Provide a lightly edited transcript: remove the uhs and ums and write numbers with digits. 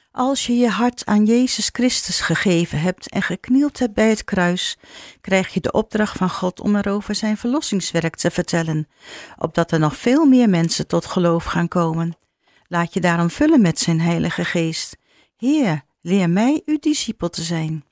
Als je je hart aan Jezus Christus gegeven hebt en geknield hebt bij het kruis, krijg je de opdracht van God om erover zijn verlossingswerk te vertellen, opdat er nog veel meer mensen tot geloof gaan komen. Laat je daarom vullen met zijn Heilige Geest. Heer, leer mij uw discipel te zijn.